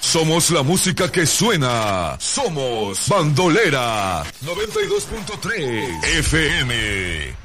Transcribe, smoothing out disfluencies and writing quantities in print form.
Somos la música que suena. Somos Bandolera 92.3 FM.